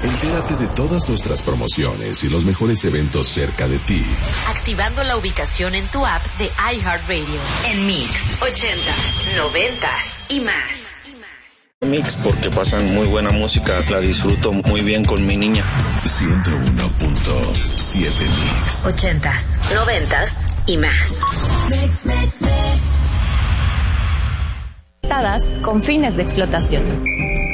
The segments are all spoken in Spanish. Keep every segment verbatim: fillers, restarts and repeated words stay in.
Entérate de todas nuestras promociones y los mejores eventos cerca de ti. Activando la ubicación en tu app de iHeartRadio. En Mix, ochentas, noventas y más. Mix, porque pasan muy buena música, la disfruto muy bien con mi niña. ciento uno punto siete Mix. Ochentas, noventas y más. Mix, mix, mix. Con fines de explotación.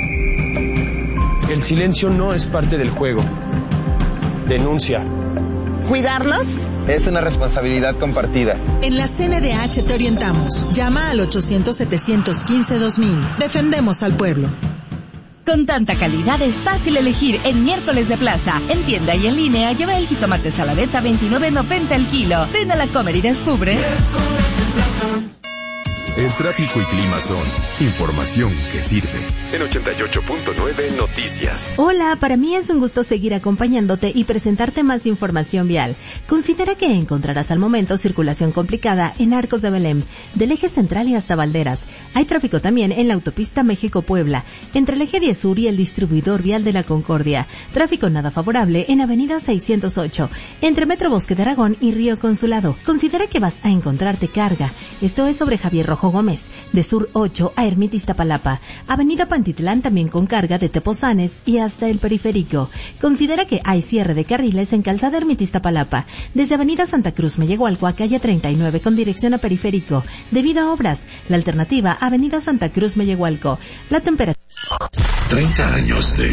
El silencio no es parte del juego. Denuncia. ¿Cuidarlos? Es una responsabilidad compartida. En la C N D H te orientamos. Llama al ochocientos, setecientos quince, dos mil. Defendemos al pueblo. Con tanta calidad es fácil elegir en Miércoles de Plaza. En tienda y en línea lleva el jitomate saladeta veintinueve noventa el kilo. Ven a la Comer y descubre. Miércoles de Plaza. El tráfico y clima son información que sirve. En ochenta y ocho punto nueve Noticias. Hola, para mí es un gusto seguir acompañándote y presentarte más información vial. Considera que encontrarás al momento circulación complicada en Arcos de Belém, del eje central y hasta Valderas. Hay tráfico también en la autopista México-Puebla, entre el eje diez sur y el distribuidor vial de la Concordia. Tráfico nada favorable en avenida seiscientos ocho, entre Metro Bosque de Aragón y Río Consulado. Considera que vas a encontrarte carga. Esto es sobre Javier Rojo Gómez, de Sur ocho a Ermita Iztapalapa, Avenida Pantitlán también con carga de Tepozanes y hasta el Periférico. Considera que hay cierre de carriles en Calzada Ermita Iztapalapa, desde Avenida Santa Cruz Mellehualco a calle treinta y nueve con dirección a Periférico, debido a obras. La alternativa, Avenida Santa Cruz Mellehualco. La temperatura... treinta años de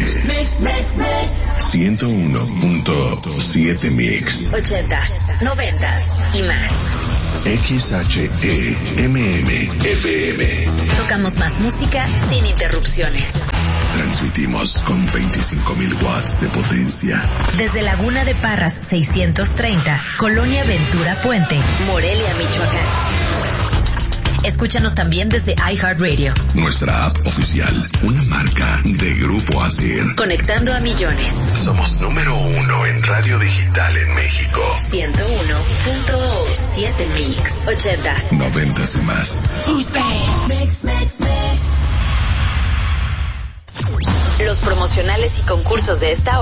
ciento uno punto siete Mix. Ochentas, noventas y más. X H E M M F M. Tocamos más música sin interrupciones. Transmitimos con veinticinco mil watts de potencia. Desde Laguna de Parras seiscientos treinta, Colonia Ventura Puente, Morelia, Michoacán. Escúchanos también desde iHeartRadio. Nuestra app oficial, una marca de Grupo Acer. Conectando a millones. Somos número uno en radio digital en México. ciento uno punto siete Mix. Ochentas. Noventas y más. Mix, mix, mix. Los promocionales y concursos de esta hora